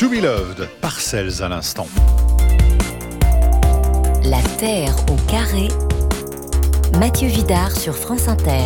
To Be Loved, Parcelles à l'instant. La Terre au carré, Mathieu Vidard sur France Inter.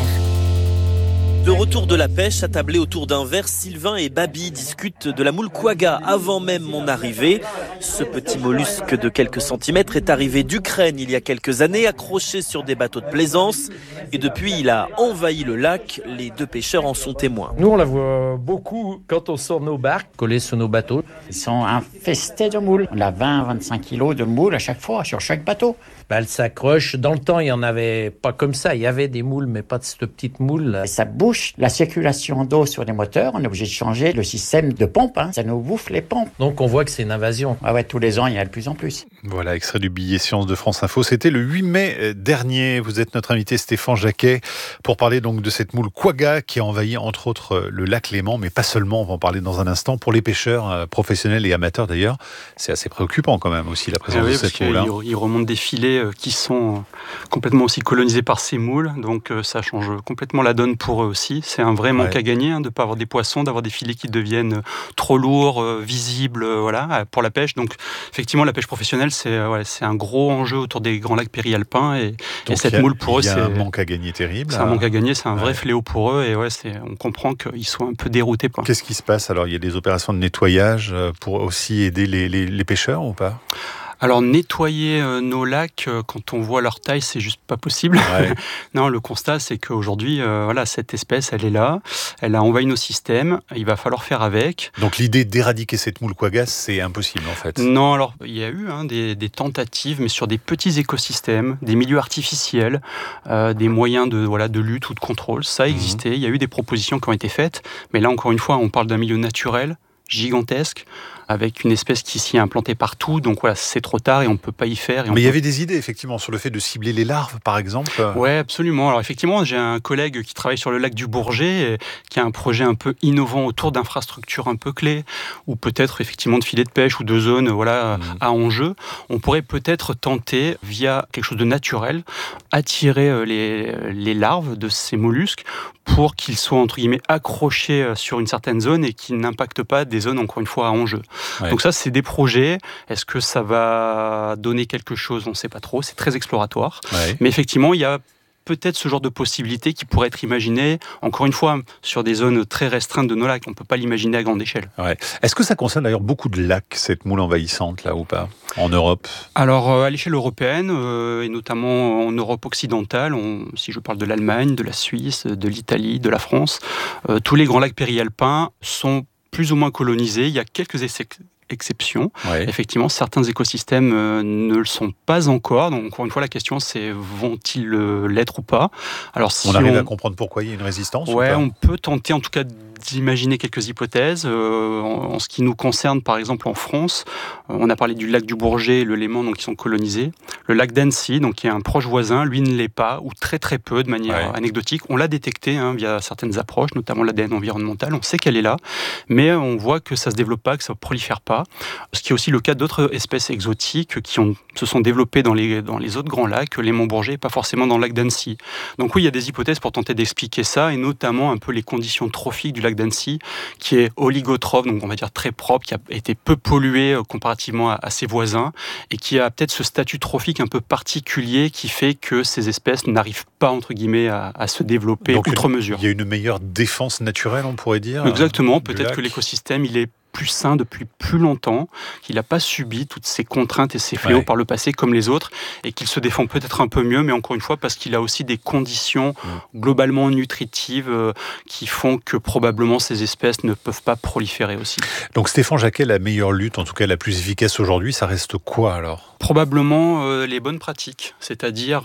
De retour de la pêche, attablés autour d'un verre, Sylvain et Babi discutent de la moule quagga avant même mon arrivée. Ce petit mollusque de quelques centimètres est arrivé d'Ukraine il y a quelques années, accroché sur des bateaux de plaisance. Et depuis, il a envahi le lac. Les deux pêcheurs en sont témoins. Nous, on la voit beaucoup quand on sort nos barques, collées sur nos bateaux. Ils sont infestés de moules. On a 20-25 kilos de moules à chaque fois, sur chaque bateau. Elle s'accroche. Dans le temps, il n'y en avait pas comme ça. Il y avait des moules, mais pas de cette petite moule. Et ça bouche la circulation d'eau sur les moteurs. On est obligé de changer le système de pompe. Ça nous bouffe les pompes. Donc, on voit que c'est une invasion. Ouais, tous les ans, il y en a de plus en plus. Voilà, extrait du billet Science de France Info. C'était le 8 mai dernier. Vous êtes notre invité Stéphane Jacquet pour parler donc de cette moule quagga qui a envahi entre autres le lac Léman, mais pas seulement. On va en parler dans un instant. Pour les pêcheurs professionnels et amateurs d'ailleurs, c'est assez préoccupant quand même aussi la présence de cette moule. Il remonte des filets qui sont complètement aussi colonisés par ces moules, donc ça change complètement la donne pour eux aussi. C'est un vrai manque à gagner de ne pas avoir des poissons, d'avoir des filets qui deviennent trop lourds, visibles, pour la pêche. Donc effectivement, la pêche professionnelle, c'est un gros enjeu autour des grands lacs péri-alpins et cette moule pour eux, c'est un manque à gagner terrible. C'est un manque à gagner, c'est un vrai fléau pour eux et on comprend qu'ils sont un peu déroutés. Qu'est-ce qui se passe alors ? Il y a des opérations de nettoyage pour aussi aider les pêcheurs ou pas ? Alors nettoyer nos lacs quand on voit leur taille, c'est juste pas possible. Ouais. Non, le constat c'est qu'aujourd'hui, cette espèce, elle est là, elle a envahi nos systèmes, il va falloir faire avec. Donc l'idée d'éradiquer cette moule quagga, c'est impossible en fait. Non, alors il y a eu des tentatives, mais sur des petits écosystèmes, des milieux artificiels, des moyens de lutte ou de contrôle, ça existait. Il y a eu des propositions qui ont été faites, mais là encore une fois, on parle d'un milieu naturel, gigantesque, avec une espèce qui s'y est implantée partout, donc c'est trop tard et on ne peut pas y faire. Mais il y avait des idées effectivement sur le fait de cibler les larves par exemple. Oui, absolument. Alors effectivement, j'ai un collègue qui travaille sur le lac du Bourget, qui a un projet un peu innovant autour d'infrastructures un peu clés, ou peut-être effectivement de filets de pêche ou de zones à enjeu. On pourrait peut-être tenter, via quelque chose de naturel, attirer les larves de ces mollusques pour qu'ils soient entre guillemets accrochés sur une certaine zone et qu'ils n'impactent pas des zones encore une fois à enjeu. Ouais. Donc ça, c'est des projets. Est-ce que ça va donner quelque chose ? On ne sait pas trop. C'est très exploratoire. Ouais. Mais effectivement, il y a peut-être ce genre de possibilité qui pourrait être imaginé, encore une fois, sur des zones très restreintes de nos lacs. On ne peut pas l'imaginer à grande échelle. Ouais. Est-ce que ça concerne d'ailleurs beaucoup de lacs, cette moule envahissante, là, ou pas, en Europe ? Alors, à l'échelle européenne, et notamment en Europe occidentale, si je parle de l'Allemagne, de la Suisse, de l'Italie, de la France, tous les grands lacs péri-alpins sont plus ou moins colonisés. Il y a quelques exceptions. Ouais. Effectivement, certains écosystèmes ne le sont pas encore. Donc, encore une fois, la question, c'est vont-ils l'être ou pas ? Alors, si on arrive à comprendre pourquoi il y a une résistance ? Ouais, on peut tenter en tout cas d'imaginer quelques hypothèses. En ce qui nous concerne, par exemple, en France, on a parlé du lac du Bourget et le Léman, donc qui sont colonisés. Le lac d'Annecy, donc qui est un proche voisin, lui ne l'est pas, ou très très peu, de manière anecdotique. On l'a détecté via certaines approches, notamment l'ADN environnemental. On sait qu'elle est là, mais on voit que ça se développe pas, que ça prolifère pas. Ce qui est aussi le cas d'autres espèces exotiques qui se sont développées dans les autres grands lacs, les Monts-Bourget, et pas forcément dans le lac d'Annecy. Donc oui, il y a des hypothèses pour tenter d'expliquer ça, et notamment un peu les conditions trophiques du lac d'Annecy, qui est oligotrophe, donc on va dire très propre, qui a été peu pollué comparativement à ses voisins, et qui a peut-être ce statut trophique un peu particulier qui fait que ces espèces n'arrivent pas, entre guillemets, à se développer donc outre mesure. Il y a une meilleure défense naturelle, on pourrait dire. Exactement, peut-être que l'écosystème, il est plus sain depuis plus longtemps, qu'il n'a pas subi toutes ces contraintes et ces fléaux par le passé comme les autres, et qu'il se défend peut-être un peu mieux, mais encore une fois parce qu'il a aussi des conditions globalement nutritives qui font que probablement ces espèces ne peuvent pas proliférer aussi. Donc Stéphane Jacquet, la meilleure lutte, en tout cas la plus efficace aujourd'hui, ça reste quoi alors ? Probablement les bonnes pratiques, c'est-à-dire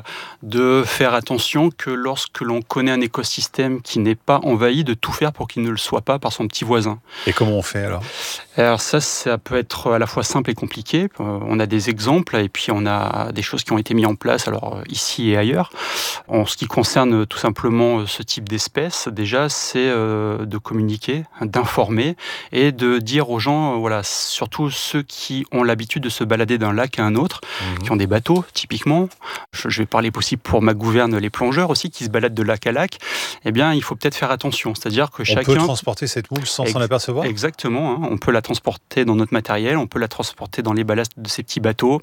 de faire attention que lorsque l'on connaît un écosystème qui n'est pas envahi, de tout faire pour qu'il ne le soit pas par son petit voisin. Et comment on fait alors ça peut être à la fois simple et compliqué. On a des exemples et puis on a des choses qui ont été mises en place ici et ailleurs. En ce qui concerne tout simplement ce type d'espèce, déjà c'est de communiquer, d'informer et de dire aux gens, surtout ceux qui ont l'habitude de se balader d'un lac à un autre, qui ont des bateaux typiquement. Je vais parler aussi pour ma gouverne les plongeurs aussi qui se baladent de lac à lac. Eh bien, il faut peut-être faire attention, c'est-à-dire que chacun peut transporter cette moule sans s'en apercevoir. Exactement, on peut la la transporter dans notre matériel, on peut la transporter dans les ballasts de ces petits bateaux,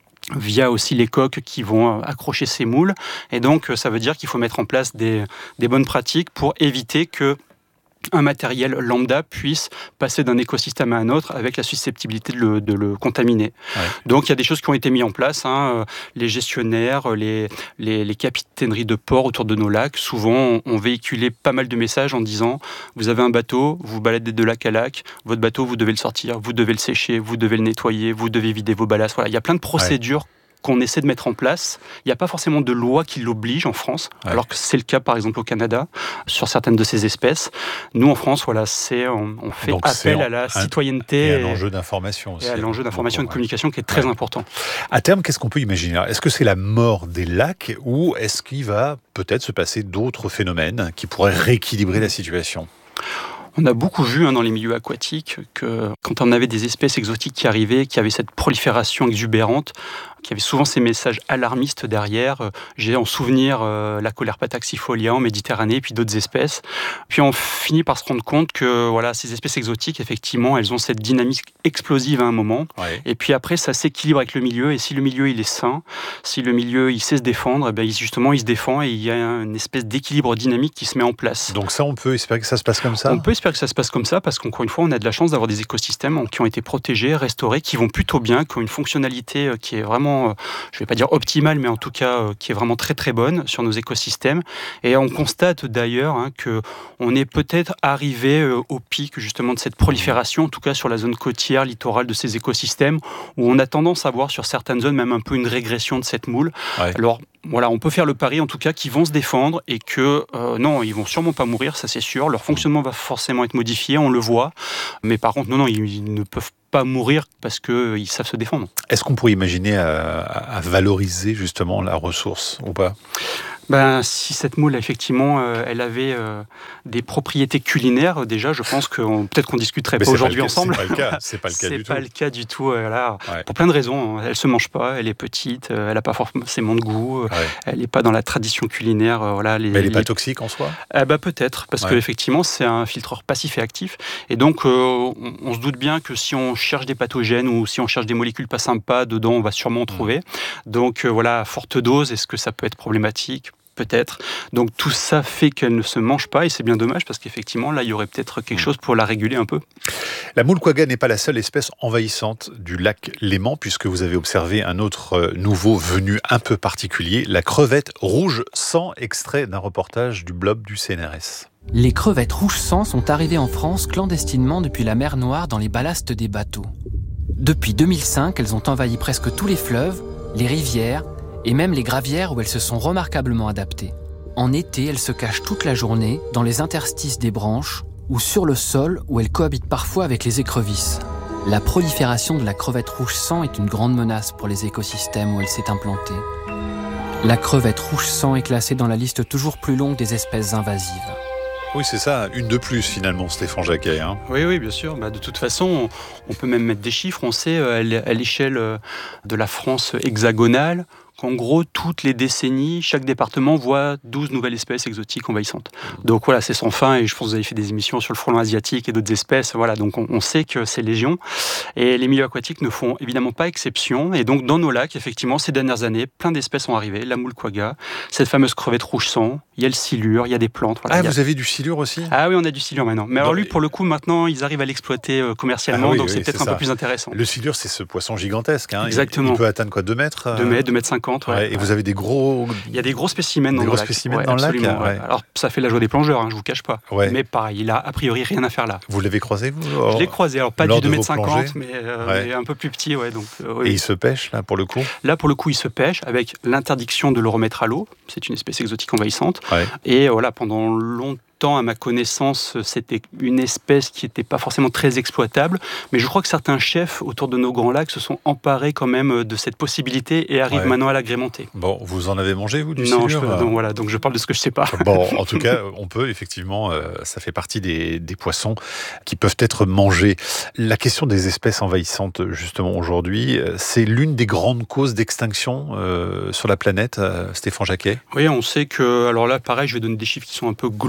via aussi les coques qui vont accrocher ces moules. Et donc, ça veut dire qu'il faut mettre en place des bonnes pratiques pour éviter que un matériel lambda puisse passer d'un écosystème à un autre avec la susceptibilité de le contaminer. Ouais. Donc il y a des choses qui ont été mises en place. Les gestionnaires, les capitaineries de port autour de nos lacs, souvent ont véhiculé pas mal de messages en disant « Vous avez un bateau, vous vous baladez de lac à lac, votre bateau, vous devez le sortir, vous devez le sécher, vous devez le nettoyer, vous devez vider vos ballasts. » Voilà, il y a plein de procédures qu'on essaie de mettre en place. Il n'y a pas forcément de loi qui l'oblige en France, alors que c'est le cas par exemple au Canada, sur certaines de ces espèces. Nous en France, voilà, on fait donc appel à la citoyenneté. Et à l'enjeu d'information aussi. Et à l'enjeu d'information et de communication qui est très important. À terme, qu'est-ce qu'on peut imaginer ? Est-ce que c'est la mort des lacs ou est-ce qu'il va peut-être se passer d'autres phénomènes qui pourraient rééquilibrer la situation ? On a beaucoup vu dans les milieux aquatiques que quand on avait des espèces exotiques qui arrivaient, qui avaient cette prolifération exubérante, qui avait souvent ces messages alarmistes derrière. J'ai en souvenir la Colerpa taxifolia en Méditerranée, puis d'autres espèces. Puis on finit par se rendre compte que voilà, ces espèces exotiques, effectivement, elles ont cette dynamique explosive à un moment. Ouais. Et puis après, ça s'équilibre avec le milieu. Et si le milieu il est sain, si le milieu il sait se défendre, et bien, justement, il se défend et il y a une espèce d'équilibre dynamique qui se met en place. Donc ça, on peut espérer que ça se passe comme ça ? On peut espérer que ça se passe comme ça parce qu'encore une fois, on a de la chance d'avoir des écosystèmes qui ont été protégés, restaurés, qui vont plutôt bien, qui ont une fonctionnalité qui est vraiment je ne vais pas dire optimale, mais en tout cas qui est vraiment très très bonne sur nos écosystèmes. Et on constate d'ailleurs qu'on est peut-être arrivé au pic justement de cette prolifération, en tout cas sur la zone côtière, littorale de ces écosystèmes, où on a tendance à voir sur certaines zones même un peu une régression de cette moule. Ouais. Alors voilà, on peut faire le pari en tout cas qu'ils vont se défendre et que non, ils vont sûrement pas mourir, ça c'est sûr. Leur fonctionnement va forcément être modifié, on le voit. Mais par contre, non, ils ne peuvent pas mourir parce qu'ils savent se défendre. Est-ce qu'on pourrait imaginer à valoriser justement la ressource ou pas ? Si cette moule, effectivement, elle avait des propriétés culinaires, déjà, je pense que peut-être qu'on discuterait pas aujourd'hui ensemble. C'est pas le cas du tout. C'est pas le cas du tout. Pour plein de raisons. Elle se mange pas, elle est petite, elle n'a pas forcément de goût, elle n'est pas dans la tradition culinaire. Mais elle n'est pas toxique en soi ? Peut-être, parce qu'effectivement, c'est un filtreur passif et actif. Et donc, on se doute bien que si on cherche des pathogènes ou si on cherche des molécules pas sympas, dedans, on va sûrement en trouver. Donc, à forte dose, est-ce que ça peut être problématique ? Peut-être. Donc tout ça fait qu'elle ne se mange pas et c'est bien dommage parce qu'effectivement là il y aurait peut-être quelque chose pour la réguler un peu. La moule quagga n'est pas la seule espèce envahissante du lac Léman puisque vous avez observé un autre nouveau venu un peu particulier, la crevette rouge sang, extrait d'un reportage du Blob du CNRS. Les crevettes rouge sang sont arrivées en France clandestinement depuis la mer Noire dans les ballastes des bateaux. Depuis 2005, elles ont envahi presque tous les fleuves, les rivières et même les gravières où elles se sont remarquablement adaptées. En été, elles se cachent toute la journée dans les interstices des branches ou sur le sol où elles cohabitent parfois avec les écrevisses. La prolifération de la crevette rouge sang est une grande menace pour les écosystèmes où elle s'est implantée. La crevette rouge sang est classée dans la liste toujours plus longue des espèces invasives. Oui, c'est ça, une de plus finalement, Stéphane Jacquet. Oui, bien sûr. De toute façon, on peut même mettre des chiffres. On sait à l'échelle de la France hexagonale qu'en gros, toutes les décennies, chaque département voit 12 nouvelles espèces exotiques envahissantes. Donc voilà, c'est sans fin et je pense que vous avez fait des émissions sur le frelon asiatique et d'autres espèces. Voilà, donc on sait que c'est légion. Et les milieux aquatiques ne font évidemment pas exception. Et donc dans nos lacs, effectivement, ces dernières années, plein d'espèces sont arrivées. La moule quagga, cette fameuse crevette rouge sang, il y a le silure, il y a des plantes. Voilà, vous avez du silure aussi ? Ah oui, on a du silure maintenant. Mais alors lui, pour le coup, maintenant, ils arrivent à l'exploiter commercialement, donc c'est peut-être un peu plus intéressant. Le silure, c'est ce poisson gigantesque. Exactement. Il peut atteindre quoi, 2 mètres ? 2 mètres, 2 mètres 50. Et vous avez des gros... Il y a des gros spécimens dans le lac. Dans le lac. Alors, ça fait la joie des plongeurs, je vous cache pas. Mais pareil, il a a priori rien à faire là. Vous l'avez croisé, vous ? Je l'ai croisé, alors pas du 2,50 m, mais un peu plus petit. Donc, Et il se pêche, là, pour le coup ? Là, pour le coup, il se pêche avec l'interdiction de le remettre à l'eau. C'est une espèce exotique envahissante. Et voilà, pendant longtemps, à ma connaissance, c'était une espèce qui n'était pas forcément très exploitable, mais je crois que certains chefs autour de nos grands lacs se sont emparés quand même de cette possibilité et arrivent maintenant à l'agrémenter. Bon, vous en avez mangé, vous, du silure ? Non, donc je parle de ce que je ne sais pas. Bon, en tout cas, on peut effectivement, ça fait partie des poissons qui peuvent être mangés. La question des espèces envahissantes, justement, aujourd'hui, c'est l'une des grandes causes d'extinction sur la planète, Stéphane Jacquet ? Oui, on sait que, alors là, pareil, je vais donner des chiffres qui sont un peu globaux,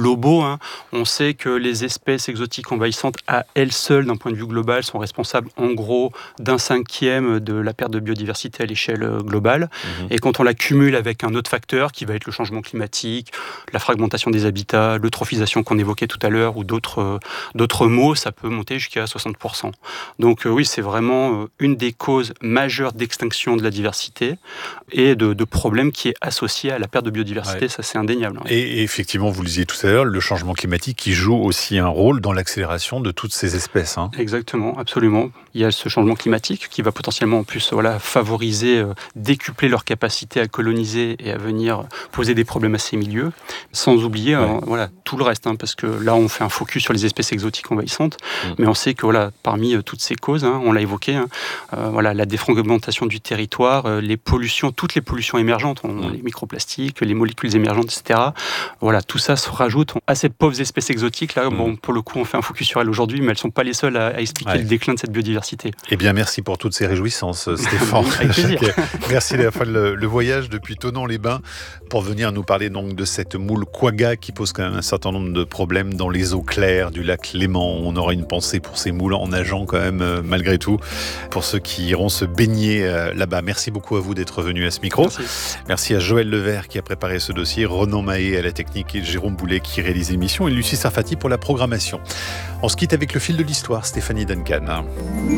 On sait que les espèces exotiques envahissantes, à elles seules, d'un point de vue global, sont responsables en gros d'un 1/5 de la perte de biodiversité à l'échelle globale. Et quand on la cumule avec un autre facteur qui va être le changement climatique, la fragmentation des habitats, l'eutrophisation qu'on évoquait tout à l'heure ou d'autres maux, ça peut monter jusqu'à 60%. Donc oui, c'est vraiment une des causes majeures d'extinction de la diversité et de problèmes qui est associé à la perte de biodiversité, ça c'est indéniable. Et effectivement, vous le disiez tout à l'heure, le changement climatique qui joue aussi un rôle dans l'accélération de toutes ces espèces. Exactement, absolument. Il y a ce changement climatique qui va potentiellement en plus favoriser, décupler leur capacité à coloniser et à venir poser des problèmes à ces milieux, sans oublier tout le reste, parce que là on fait un focus sur les espèces exotiques envahissantes, mais on sait que parmi toutes ces causes, on l'a évoqué, la défragmentation du territoire, les pollutions, toutes les pollutions émergentes, les microplastiques, les molécules émergentes, etc. Tout ça se rajoute à ces pauvres espèces exotiques. Là, pour le coup, on fait un focus sur elles aujourd'hui, mais elles ne sont pas les seules à expliquer le déclin de cette biodiversité. Eh bien, merci pour toutes ces réjouissances, Stéphane. Avec plaisir. Merci d'avoir fait le voyage depuis Thonon-les-Bains pour venir nous parler donc de cette moule quagga qui pose quand même un certain nombre de problèmes dans les eaux claires du lac Léman. On aura une pensée pour ces moules en nageant quand même, malgré tout, pour ceux qui iront se baigner là-bas. Merci beaucoup à vous d'être venu à ce micro. Merci à Joël Levert qui a préparé ce dossier, Ronan Mahé à la technique et Jérôme Boulet qui réalise l'émission et Lucie Sarfati pour la programmation. On se quitte avec le fil de l'histoire, Stéphanie Duncan.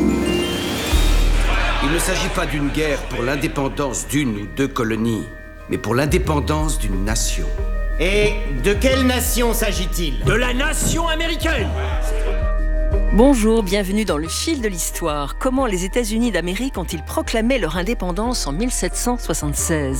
Il ne s'agit pas d'une guerre pour l'indépendance d'une ou deux colonies, mais pour l'indépendance d'une nation. Et de quelle nation s'agit-il ? De la nation américaine ! Bonjour, bienvenue dans le fil de l'histoire. Comment les États-Unis d'Amérique ont-ils proclamé leur indépendance en 1776 ?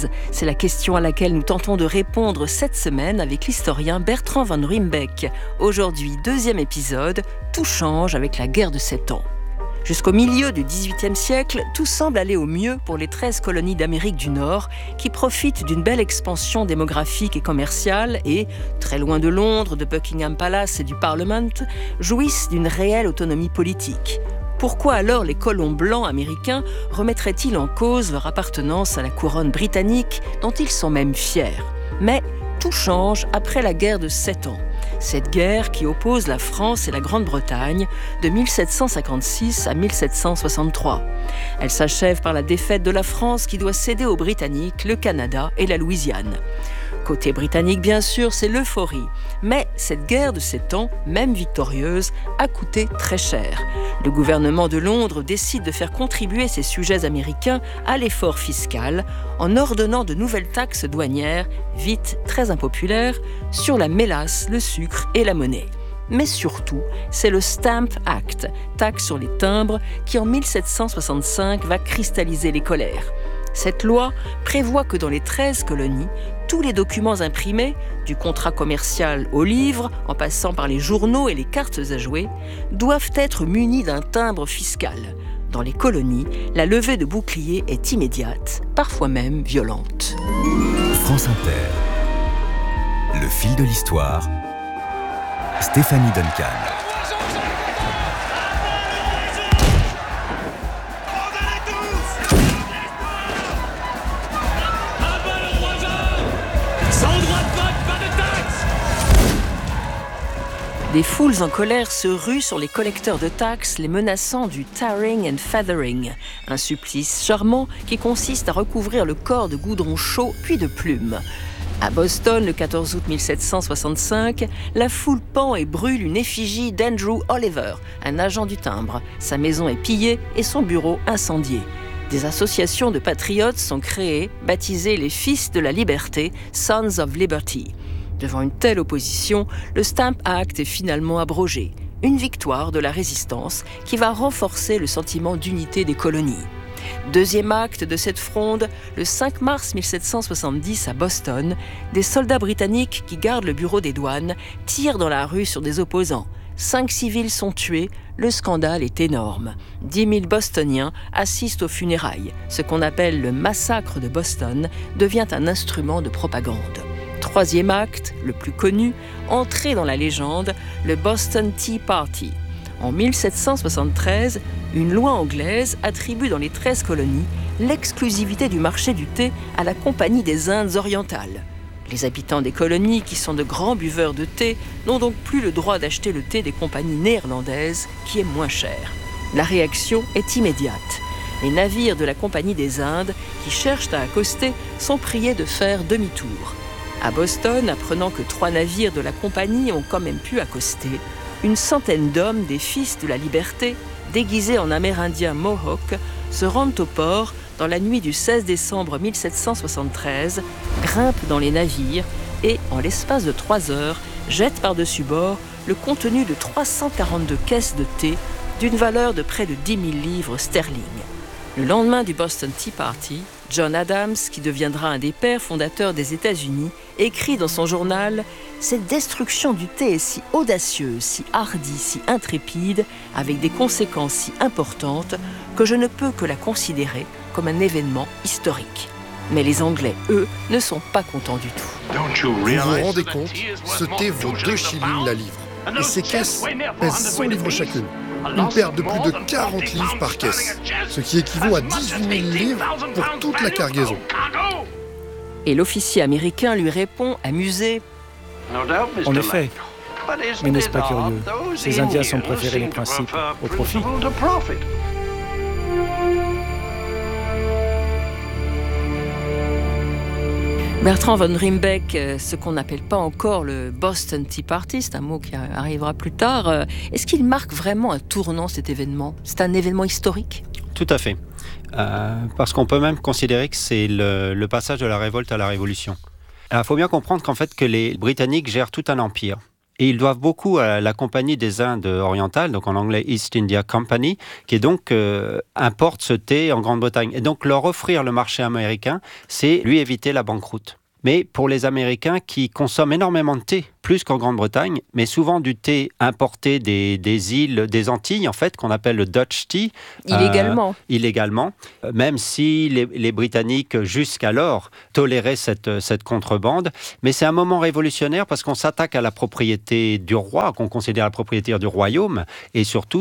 C'est la question à laquelle nous tentons de répondre cette semaine avec l'historien Bertrand Van Ruymbeck. Aujourd'hui, 2e épisode, tout change avec la guerre de 7 ans. Jusqu'au milieu du XVIIIe siècle, tout semble aller au mieux pour les 13 colonies d'Amérique du Nord qui profitent d'une belle expansion démographique et commerciale et, très loin de Londres, de Buckingham Palace et du Parlement, jouissent d'une réelle autonomie politique. Pourquoi alors les colons blancs américains remettraient-ils en cause leur appartenance à la couronne britannique dont ils sont même fiers ? Mais tout change après la guerre de 7 ans. Cette guerre qui oppose la France et la Grande-Bretagne de 1756 à 1763. Elle s'achève par la défaite de la France qui doit céder aux Britanniques le Canada et la Louisiane. Côté britannique, bien sûr, c'est l'euphorie. Mais cette guerre de 7 ans, même victorieuse, a coûté très cher. Le gouvernement de Londres décide de faire contribuer ses sujets américains à l'effort fiscal en ordonnant de nouvelles taxes douanières, vite très impopulaires, sur la mélasse, le sucre et la monnaie. Mais surtout, c'est le Stamp Act, taxe sur les timbres, qui en 1765 va cristalliser les colères. Cette loi prévoit que dans les 13 colonies, tous les documents imprimés, du contrat commercial au livre, en passant par les journaux et les cartes à jouer, doivent être munis d'un timbre fiscal. Dans les colonies, la levée de boucliers est immédiate, parfois même violente. France Inter. Le fil de l'histoire. Stéphanie Duncan. Des foules en colère se ruent sur les collecteurs de taxes, les menaçant du tarring and feathering, un supplice charmant qui consiste à recouvrir le corps de goudron chaud puis de plumes. À Boston, le 14 août 1765, la foule pend et brûle une effigie d'Andrew Oliver, un agent du timbre. Sa maison est pillée et son bureau incendié. Des associations de patriotes sont créées, baptisées les Fils de la Liberté, Sons of Liberty. Devant une telle opposition, le Stamp Act est finalement abrogé. Une victoire de la résistance qui va renforcer le sentiment d'unité des colonies. Deuxième acte de cette fronde, le 5 mars 1770 à Boston, des soldats britanniques qui gardent le bureau des douanes tirent dans la rue sur des opposants. 5 civils sont tués, le scandale est énorme. 10 000 Bostoniens assistent aux funérailles. Ce qu'on appelle le massacre de Boston devient un instrument de propagande. Troisième acte, le plus connu, entré dans la légende, le Boston Tea Party. En 1773, une loi anglaise attribue dans les 13 colonies l'exclusivité du marché du thé à la Compagnie des Indes orientales. Les habitants des colonies, qui sont de grands buveurs de thé, n'ont donc plus le droit d'acheter le thé des compagnies néerlandaises, qui est moins cher. La réaction est immédiate. Les navires de la Compagnie des Indes, qui cherchent à accoster, sont priés de faire demi-tour. À Boston, apprenant que 3 navires de la compagnie ont quand même pu accoster, une centaine d'hommes des Fils de la Liberté, déguisés en Amérindiens Mohawks, se rendent au port dans la nuit du 16 décembre 1773, grimpent dans les navires et, en l'espace de 3 heures, jettent par-dessus bord le contenu de 342 caisses de thé d'une valeur de près de 10 000 livres sterling. Le lendemain du Boston Tea Party, John Adams, qui deviendra un des pères fondateurs des États-Unis, écrit dans son journal « Cette destruction du thé est si audacieuse, si hardie, si intrépide, avec des conséquences si importantes, que je ne peux que la considérer comme un événement historique. » Mais les Anglais, eux, ne sont pas contents du tout. Vous vous rendez compte ? Ce thé vaut 2 shillings la livre. Et ces caisses pèsent 100 livres chacune. Une perte de plus de 40 livres par caisse, ce qui équivaut à 18 000 livres pour toute la cargaison. Et l'officier américain lui répond, amusé. En effet, mais n'est-ce pas curieux ? Ces Indiens sont préférés les principes au profit. Bertrand von Rimbeck, ce qu'on n'appelle pas encore le Boston Tea Party, c'est un mot qui arrivera plus tard. Est-ce qu'il marque vraiment un tournant, cet événement ? C'est un événement historique ? Tout à fait. Parce qu'on peut même considérer que c'est le passage de la révolte à la révolution. Alors, il faut bien comprendre qu'en fait, que les Britanniques gèrent tout un empire. Et ils doivent beaucoup à la Compagnie des Indes orientales, donc en anglais East India Company, qui est donc importe ce thé en Grande-Bretagne. Et donc leur offrir le marché américain, c'est lui éviter la banqueroute. Mais pour les Américains qui consomment énormément de thé, plus qu'en Grande-Bretagne, mais souvent du thé importé des îles, des Antilles, en fait, qu'on appelle le Dutch tea. Illégalement. Même si les Britanniques, jusqu'alors, toléraient cette contrebande. Mais c'est un moment révolutionnaire parce qu'on s'attaque à la propriété du roi, qu'on considère la propriété du royaume. Et surtout,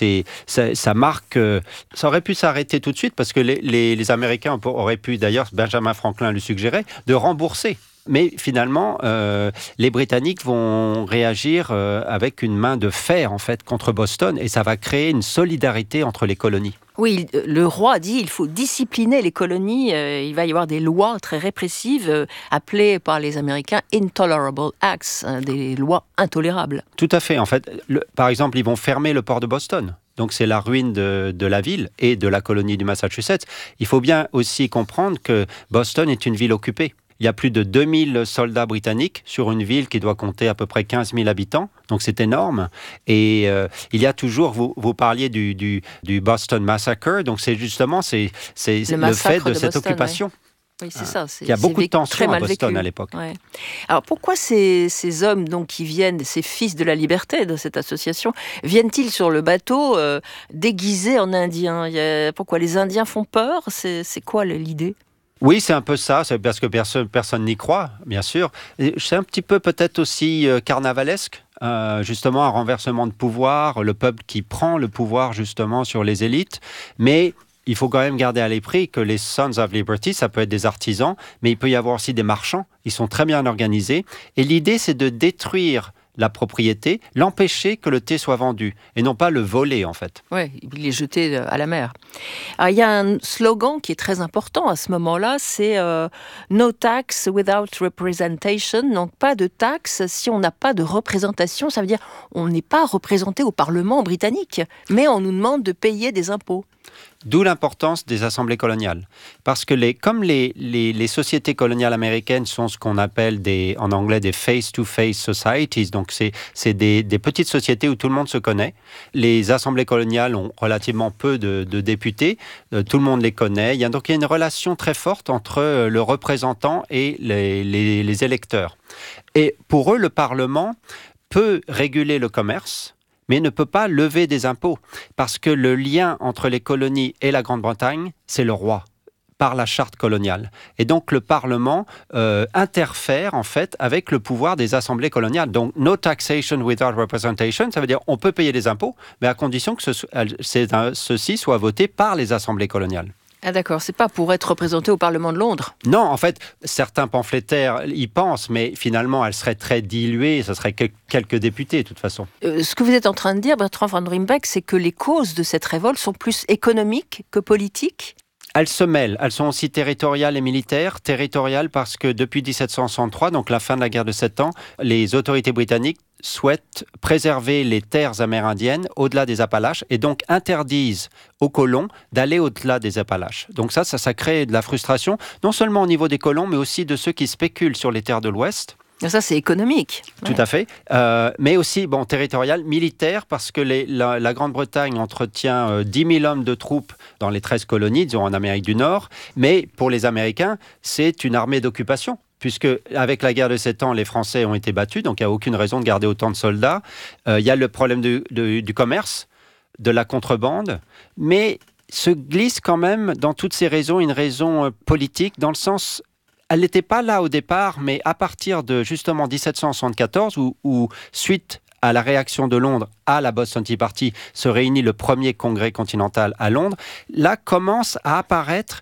ça marque... Ça aurait pu s'arrêter tout de suite parce que les Américains auraient pu, d'ailleurs, Benjamin Franklin le suggérait, de rembourser. Mais finalement, les Britanniques vont réagir avec une main de fer, en fait, contre Boston, et ça va créer une solidarité entre les colonies. Oui, le roi dit qu'il faut discipliner les colonies. Il va y avoir des lois très répressives, appelées par les Américains « intolerable acts », des lois intolérables. Tout à fait. En fait, par exemple, ils vont fermer le port de Boston. Donc c'est la ruine de la ville et de la colonie du Massachusetts. Il faut bien aussi comprendre que Boston est une ville occupée. Il y a plus de 2000 soldats britanniques sur une ville qui doit compter à peu près 15 000 habitants. Donc c'est énorme. Et il y a toujours, vous parliez du Boston Massacre. Donc c'est justement le fait de cette occupation. Oui, c'est ça. Il y a beaucoup de tensions à Boston à l'époque. Ouais. Alors pourquoi ces hommes donc, qui viennent, ces Fils de la Liberté de cette association, viennent-ils sur le bateau déguisés en Indiens ? Pourquoi les Indiens font peur ? C'est quoi l'idée ? Oui, c'est un peu ça, c'est parce que personne n'y croit, bien sûr. Et c'est un petit peu peut-être aussi carnavalesque, justement un renversement de pouvoir, le peuple qui prend le pouvoir justement sur les élites. Mais il faut quand même garder à l'esprit que les Sons of Liberty, ça peut être des artisans, mais il peut y avoir aussi des marchands, ils sont très bien organisés. Et l'idée, c'est de détruire la propriété, l'empêcher que le thé soit vendu, et non pas le voler en fait. Oui, il est jeté à la mer. Alors, il y a un slogan qui est très important à ce moment-là, c'est No tax without representation, donc pas de taxe si on n'a pas de représentation, ça veut dire on n'est pas représenté au Parlement britannique, mais on nous demande de payer des impôts. D'où l'importance des assemblées coloniales. Parce que comme les sociétés coloniales américaines sont ce qu'on appelle en anglais des face-to-face societies, donc c'est des petites sociétés où tout le monde se connaît. Les assemblées coloniales ont relativement peu de députés, tout le monde les connaît. Donc il y a une relation très forte entre le représentant et les électeurs. Et pour eux, le Parlement peut réguler le commerce, mais ne peut pas lever des impôts, parce que le lien entre les colonies et la Grande-Bretagne, c'est le roi, par la charte coloniale. Et donc le Parlement interfère en fait avec le pouvoir des assemblées coloniales. Donc no taxation without representation, ça veut dire on peut payer des impôts, mais à condition que ceci soit voté par les assemblées coloniales. Ah d'accord, c'est pas pour être représenté au Parlement de Londres. Non, en fait, certains pamphlétaires y pensent, mais finalement, elle serait très diluée, ce serait quelques députés, de toute façon. Ce que vous êtes en train de dire, Bertrand van Rymbeck, c'est que les causes de cette révolte sont plus économiques que politiques ? Elles se mêlent, elles sont aussi territoriales et militaires. Territoriales parce que depuis 1763, donc la fin de la guerre de 7 ans, les autorités britanniques souhaitent préserver les terres amérindiennes au-delà des Appalaches et donc interdisent aux colons d'aller au-delà des Appalaches. Donc ça crée de la frustration, non seulement au niveau des colons, mais aussi de ceux qui spéculent sur les terres de l'Ouest. Ça, c'est économique. Tout à fait. Mais aussi, territorial, militaire, parce que la Grande-Bretagne entretient 10 000 hommes de troupes dans les 13 colonies, disons en Amérique du Nord. Mais pour les Américains, c'est une armée d'occupation. Puisque avec la guerre de 7 ans, les Français ont été battus, donc il n'y a aucune raison de garder autant de soldats. Il y a le problème du commerce, de la contrebande, mais se glisse quand même dans toutes ces raisons une raison politique, dans le sens... Elle n'était pas là au départ, mais à partir de justement 1774, où suite à la réaction de Londres à la Boston Tea Party, se réunit le premier congrès continental à Londres, là commence à apparaître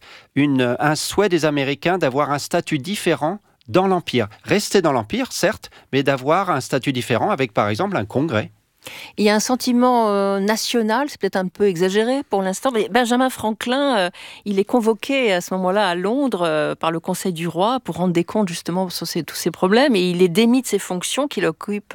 un souhait des Américains d'avoir un statut différent dans l'Empire. Rester dans l'Empire, certes, mais d'avoir un statut différent avec, par exemple, un congrès. Il y a un sentiment national, c'est peut-être un peu exagéré pour l'instant, mais Benjamin Franklin, il est convoqué à ce moment-là à Londres par le Conseil du Roi pour rendre des comptes justement sur tous ces problèmes, et il est démis de ses fonctions qu'il occupe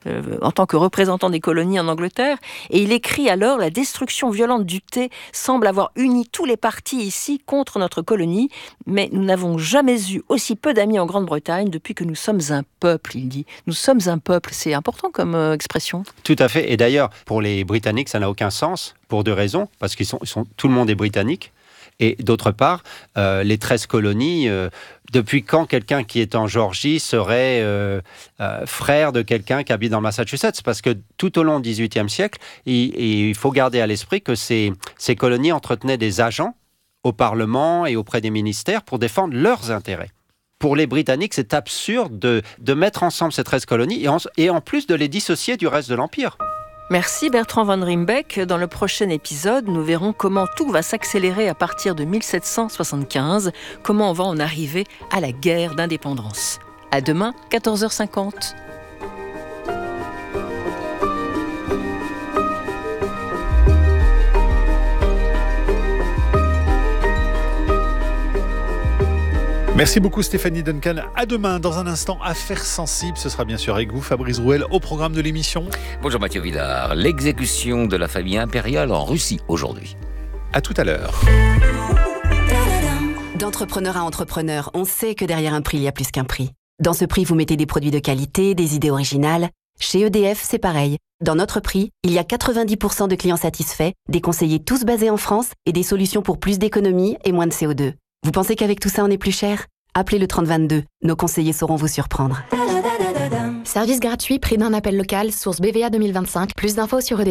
en tant que représentant des colonies en Angleterre, et il écrit alors « La destruction violente du thé semble avoir uni tous les partis ici contre notre colonie, mais nous n'avons jamais eu aussi peu d'amis en Grande-Bretagne depuis que nous sommes un peuple », il dit. Nous sommes un peuple, c'est important comme expression. Tout à fait. Et d'ailleurs, pour les Britanniques, ça n'a aucun sens, pour deux raisons. Parce qu'ils sont tout le monde est britannique. Et d'autre part, les 13 colonies, depuis quand quelqu'un qui est en Géorgie serait frère de quelqu'un qui habite dans Massachusetts? Parce que tout au long du XVIIIe siècle, il faut garder à l'esprit que ces colonies entretenaient des agents au Parlement et auprès des ministères pour défendre leurs intérêts. Pour les Britanniques, c'est absurde de mettre ensemble ces 13 colonies et en plus de les dissocier du reste de l'Empire. Merci Bertrand van Rymbeck. Dans le prochain épisode, nous verrons comment tout va s'accélérer à partir de 1775, comment on va en arriver à la guerre d'indépendance. À demain, 14h50. Merci beaucoup Stéphanie Duncan. À demain, dans un instant, Affaires sensibles. Ce sera bien sûr avec vous, Fabrice Rouel, au programme de l'émission. Bonjour Mathieu Vidard. L'exécution de la famille impériale en Russie aujourd'hui. À tout à l'heure. D'entrepreneur à entrepreneur, on sait que derrière un prix, il y a plus qu'un prix. Dans ce prix, vous mettez des produits de qualité, des idées originales. Chez EDF, c'est pareil. Dans notre prix, il y a 90% de clients satisfaits, des conseillers tous basés en France et des solutions pour plus d'économie et moins de CO2. Vous pensez qu'avec tout ça, on est plus cher ? Appelez le 3022. Nos conseillers sauront vous surprendre. Service gratuit, prix d'un appel local, source BVA 2025. Plus d'infos sur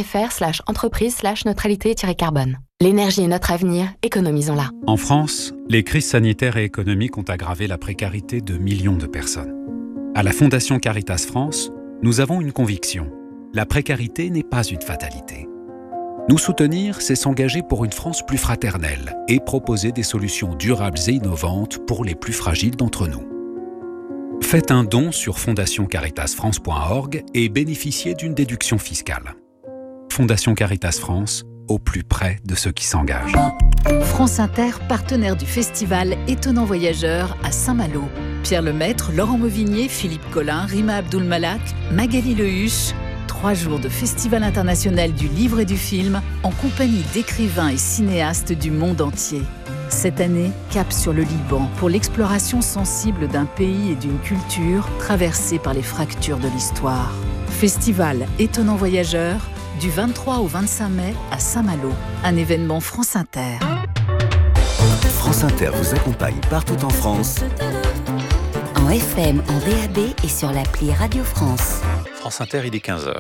edf.fr/entreprise/neutralité-carbone. L'énergie est notre avenir, économisons-la. En France, les crises sanitaires et économiques ont aggravé la précarité de millions de personnes. À la Fondation Caritas France, nous avons une conviction. La précarité n'est pas une fatalité. Nous soutenir, c'est s'engager pour une France plus fraternelle et proposer des solutions durables et innovantes pour les plus fragiles d'entre nous. Faites un don sur fondationcaritasfrance.org et bénéficiez d'une déduction fiscale. Fondation Caritas France, au plus près de ceux qui s'engagent. France Inter, partenaire du festival Étonnant Voyageur à Saint-Malo. Pierre Lemaître, Laurent Mauvignier, Philippe Collin, Rima Abdul-Malak, Magali Lehuche. 3 jours de Festival international du livre et du film en compagnie d'écrivains et cinéastes du monde entier. Cette année, cap sur le Liban pour l'exploration sensible d'un pays et d'une culture traversée par les fractures de l'histoire. Festival Étonnant Voyageur du 23 au 25 mai à Saint-Malo. Un événement France Inter. France Inter vous accompagne partout en France. En FM, en DAB et sur l'appli Radio France. France Inter, il est 15h.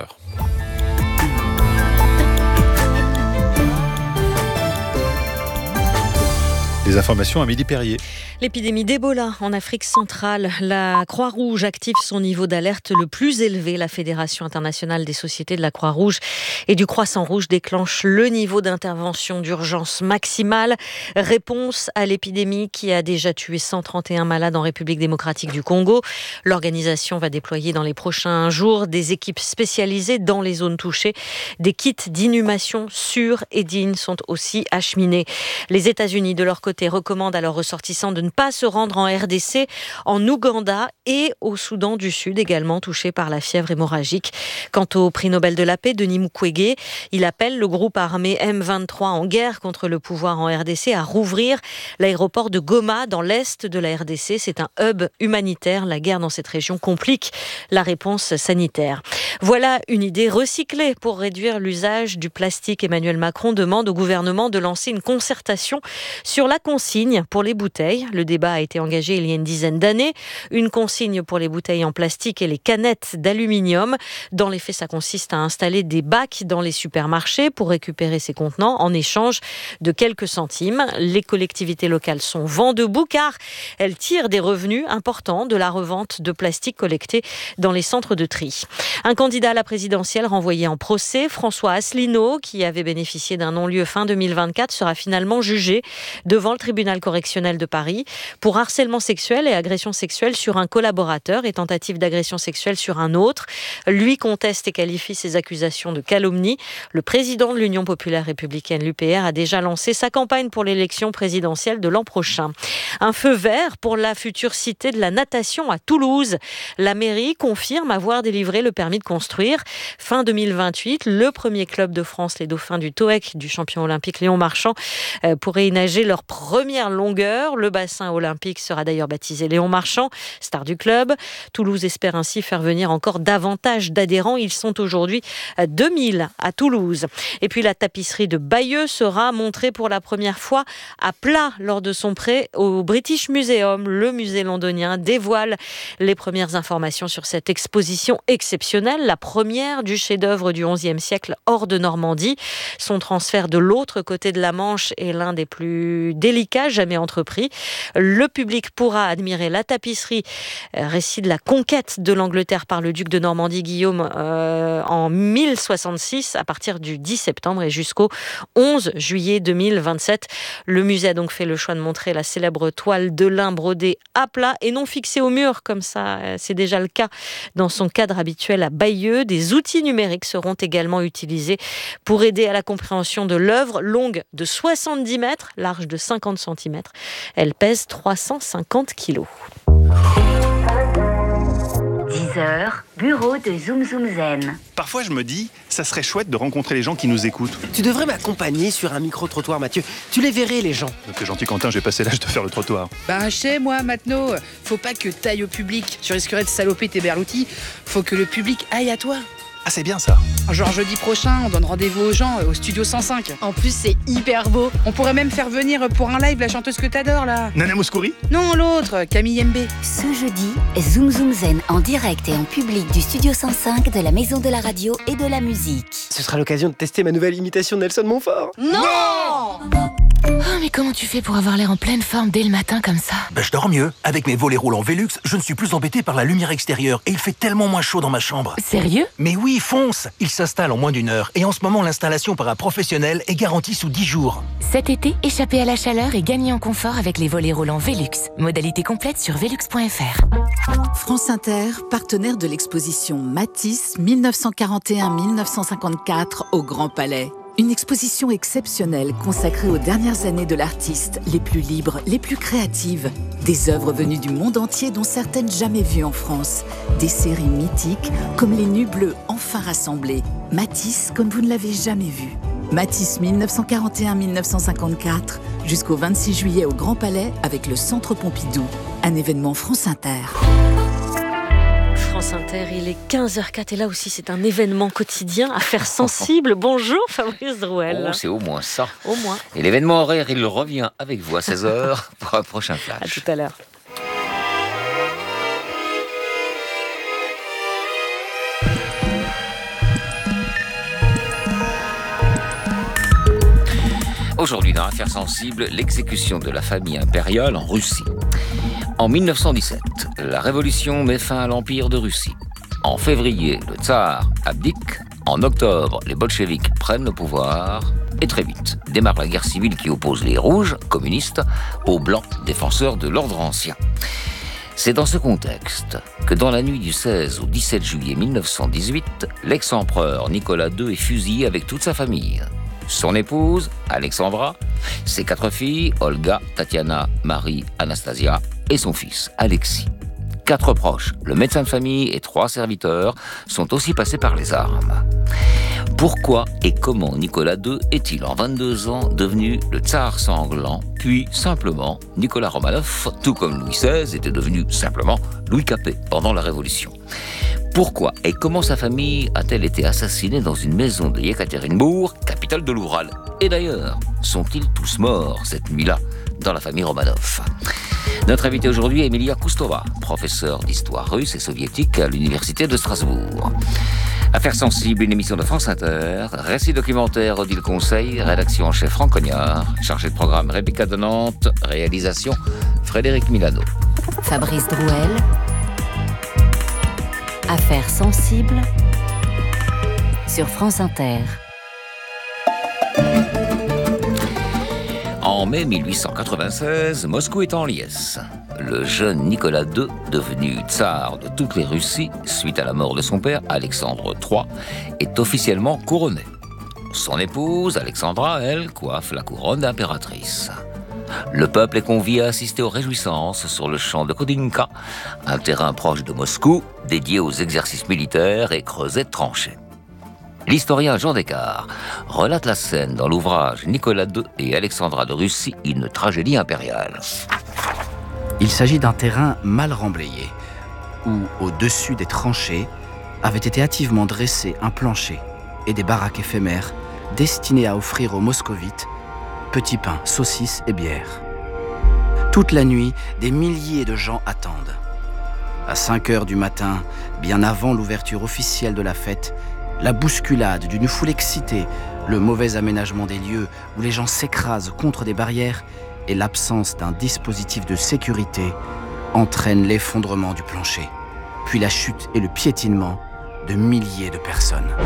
Les Les informations à Midi Perrier. L'épidémie d'Ebola en Afrique centrale. La Croix-Rouge active son niveau d'alerte le plus élevé. La Fédération internationale des sociétés de la Croix-Rouge et du Croissant-Rouge déclenche le niveau d'intervention d'urgence maximale. Réponse à l'épidémie qui a déjà tué 131 malades en République démocratique du Congo. L'organisation va déployer dans les prochains jours des équipes spécialisées dans les zones touchées. Des kits d'inhumation sûrs et dignes sont aussi acheminés. Les États-Unis, de leur côté, recommandent à leurs ressortissants de ne pas se rendre en RDC, en Ouganda et au Soudan du Sud, également touchés par la fièvre hémorragique. Quant au prix Nobel de la paix, Denis Mukwege, il appelle le groupe armé M23 en guerre contre le pouvoir en RDC à rouvrir l'aéroport de Goma dans l'est de la RDC. C'est un hub humanitaire. La guerre dans cette région complique la réponse sanitaire. Voilà une idée recyclée pour réduire l'usage du plastique. Emmanuel Macron demande au gouvernement de lancer une concertation sur la consigne pour les bouteilles. Le débat a été engagé il y a une dizaine d'années. Une consigne pour les bouteilles en plastique et les canettes d'aluminium. Dans les faits, ça consiste à installer des bacs dans les supermarchés pour récupérer ces contenants en échange de quelques centimes. Les collectivités locales sont vent debout car elles tirent des revenus importants de la revente de plastique collecté dans les centres de tri. Un candidat à la présidentielle renvoyé en procès, François Asselineau, qui avait bénéficié d'un non-lieu fin 2024, sera finalement jugé devant le tribunal correctionnel de Paris pour harcèlement sexuel et agression sexuelle sur un collaborateur et tentative d'agression sexuelle sur un autre. Lui conteste et qualifie ces accusations de calomnie. Le président de l'Union populaire républicaine, l'UPR, a déjà lancé sa campagne pour l'élection présidentielle de l'an prochain. Un feu vert pour la future cité de la natation à Toulouse. La mairie confirme avoir délivré le permis de construire. Fin 2028, le premier club de France, les Dauphins du TOEC, du champion olympique Léon Marchand, pourraient y nager leur première longueur. Le bassin olympique sera d'ailleurs baptisé Léon Marchand, star du club. Toulouse espère ainsi faire venir encore davantage d'adhérents. Ils sont aujourd'hui 2000 à Toulouse. Et puis la tapisserie de Bayeux sera montrée pour la première fois à plat lors de son prêt au British Museum. Le musée londonien dévoile les premières informations sur cette exposition exceptionnelle, la première du chef-d'œuvre du XIe siècle hors de Normandie. Son transfert de l'autre côté de la Manche est l'un des plus délicats jamais entrepris. Le public pourra admirer la tapisserie, récit de la conquête de l'Angleterre par le duc de Normandie Guillaume en 1066 à partir du 10 septembre et jusqu'au 11 juillet 2027. Le musée a donc fait le choix de montrer la célèbre toile de lin brodée à plat et non fixée au mur, comme ça c'est déjà le cas dans son cadre habituel à Bayeux. Des outils numériques seront également utilisés pour aider à la compréhension de l'œuvre, longue de 70 mètres, large de 50 cm. Elle pèse 350 kilos. 10h, bureau de Zoom Zoom Zen. Parfois je me dis, ça serait chouette de rencontrer les gens qui nous écoutent. Tu devrais m'accompagner sur un micro-trottoir, Mathieu. Tu les verrais, les gens. T'es gentil, Quentin, j'ai passé l'âge de faire le trottoir. Bah, chez moi, maintenant, faut pas que t'ailles au public. Tu risquerais de saloper tes berloutis. Faut que le public aille à toi. Ah, c'est bien ça. Genre jeudi prochain, on donne rendez-vous aux gens au Studio 105. En plus, c'est hyper beau. On pourrait même faire venir pour un live la chanteuse que t'adores, là. Nana Mouskouri ? Non, l'autre, Camille Mbé. Ce jeudi, Zoom Zoom Zen en direct et en public du Studio 105 de la Maison de la Radio et de la Musique. Ce sera l'occasion de tester ma nouvelle imitation de Nelson Montfort. Non! Oh, mais comment tu fais pour avoir l'air en pleine forme dès le matin comme ça? Je dors mieux. Avec mes volets roulants Velux, je ne suis plus embêté par la lumière extérieure et il fait tellement moins chaud dans ma chambre. Sérieux? Mais oui, fonce! Il s'installe en moins d'1 heure et en ce moment, l'installation par un professionnel est garantie sous 10 jours. Cet été, échappez à la chaleur et gagnez en confort avec les volets roulants Velux. Modalité complète sur velux.fr. France Inter, partenaire de l'exposition Matisse 1941-1954 au Grand Palais. Une exposition exceptionnelle consacrée aux dernières années de l'artiste, les plus libres, les plus créatives. Des œuvres venues du monde entier dont certaines jamais vues en France. Des séries mythiques comme les Nuits Bleues enfin rassemblées. Matisse comme vous ne l'avez jamais vu. Matisse 1941-1954 jusqu'au 26 juillet au Grand Palais avec le Centre Pompidou. Un événement France Inter. France Inter, il est 15h04 et là aussi c'est un événement quotidien, affaire sensible. Bonjour Fabrice Drouel. Oh, c'est au moins ça. Au moins. Et l'événement horaire, il revient avec vous à 16h pour un prochain flash. À tout à l'heure. Aujourd'hui, dans Affaires sensibles, l'exécution de la famille impériale en Russie. En 1917, la révolution met fin à l'Empire de Russie. En février, le tsar abdique. En octobre, les bolcheviks prennent le pouvoir. Et très vite, démarre la guerre civile qui oppose les rouges, communistes, aux blancs, défenseurs de l'ordre ancien. C'est dans ce contexte que dans la nuit du 16 au 17 juillet 1918, l'ex-empereur Nicolas II est fusillé avec toute sa famille. Son épouse, Alexandra, ses 4 filles, Olga, Tatiana, Marie, Anastasia, et son fils, Alexis. 4 proches, le médecin de famille et 3 serviteurs sont aussi passés par les armes. Pourquoi et comment Nicolas II est-il en 22 ans devenu le tsar sanglant, puis simplement Nicolas Romanov, tout comme Louis XVI était devenu simplement Louis Capet pendant la Révolution? Pourquoi et comment sa famille a-t-elle été assassinée dans une maison de Yekaterinbourg, capitale de l'Oural? Et d'ailleurs, sont-ils tous morts cette nuit-là dans la famille Romanov? Notre invitée aujourd'hui est Emilia Koustova, professeure d'histoire russe et soviétique à l'université de Strasbourg. Affaires sensibles, une émission de France Inter, récit documentaire Odile Conseil, rédaction en chef Franck Cognard, chargé de programme Rebecca de Nantes, réalisation Frédéric Milano. Fabrice Drouel. Affaires sensibles sur France Inter. En mai 1896, Moscou est en liesse. Le jeune Nicolas II, devenu tsar de toutes les Russies, suite à la mort de son père, Alexandre III, est officiellement couronné. Son épouse, Alexandra, elle, coiffe la couronne d'impératrice. Le peuple est convié à assister aux réjouissances sur le champ de Kodinka, un terrain proche de Moscou, dédié aux exercices militaires et creusets de tranchées. L'historien Jean Descartes relate la scène dans l'ouvrage Nicolas II et Alexandra de Russie, une tragédie impériale. Il s'agit d'un terrain mal remblayé, où, au-dessus des tranchées, avait été hâtivement dressé un plancher et des baraques éphémères destinées à offrir aux moscovites petits pains, saucisses et bières. Toute la nuit, des milliers de gens attendent. À 5 heures du matin, bien avant l'ouverture officielle de la fête, la bousculade d'une foule excitée, le mauvais aménagement des lieux où les gens s'écrasent contre des barrières et l'absence d'un dispositif de sécurité entraînent l'effondrement du plancher, puis la chute et le piétinement de milliers de personnes.